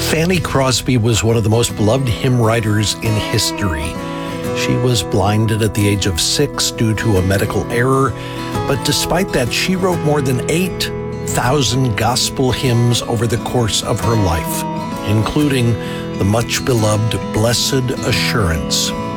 Fanny Crosby was one of the most beloved hymn writers in history. She was blinded at the age of 6 due to a medical error, but despite that, she wrote more than 8,000 gospel hymns over the course of her life, including the much-beloved Blessed Assurance.